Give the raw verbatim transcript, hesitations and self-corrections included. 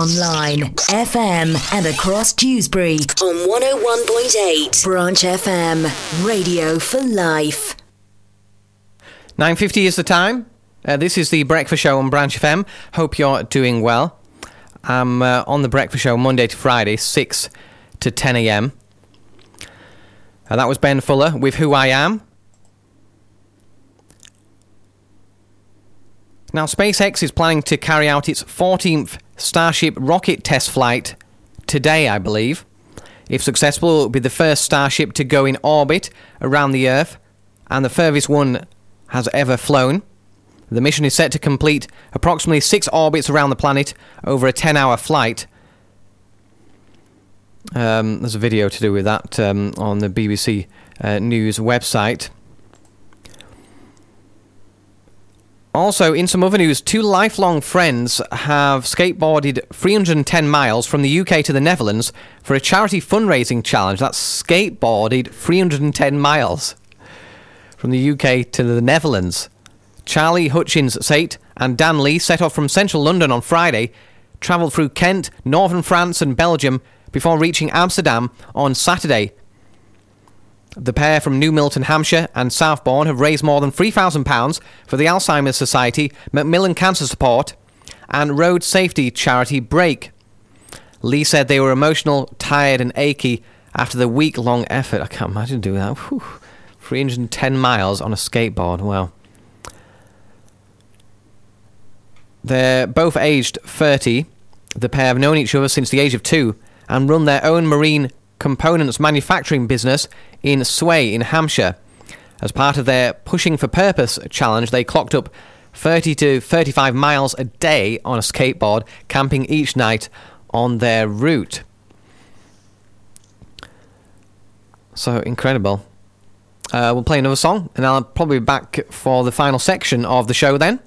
online, F M, and across Dewsbury on one oh one point eight. Branch F M, radio for life. nine fifty is the time. Uh, this is the Breakfast Show on Branch F M. Hope you're doing well. I'm uh, on the Breakfast Show Monday to Friday, six to ten a.m. Uh, that was Ben Fuller with Who I Am. Now, SpaceX is planning to carry out its fourteenth Starship rocket test flight today, I believe. If successful, it will be the first Starship to go in orbit around the Earth, and the furthest one has ever flown. The mission is set to complete approximately six orbits around the planet over a ten-hour flight. Um, there's a video to do with that um, on the B B C uh, News website. Also, in some other news, two lifelong friends have skateboarded three hundred ten miles from the U K to the Netherlands for a charity fundraising challenge. That's skateboarded three hundred ten miles from the U K to the Netherlands. Charlie Hutchins-Sate and Dan Lee set off from central London on Friday, travelled through Kent, northern France and Belgium before reaching Amsterdam on Saturday. The pair from New Milton, Hampshire and Southbourne have raised more than three thousand pounds for the Alzheimer's Society, Macmillan Cancer Support and road safety charity Break. Lee said they were emotional, tired and achy after the week-long effort. I can't imagine doing that. Whew. three hundred ten miles on a skateboard. Wow. They're both aged thirty. The pair have known each other since the age of two and run their own marine components manufacturing business in Sway in Hampshire. As part of their Pushing for Purpose challenge, they clocked up thirty to thirty-five miles a day on a skateboard, camping each night on their route. So incredible. Uh, we'll play another song and I'll probably be back for the final section of the show then.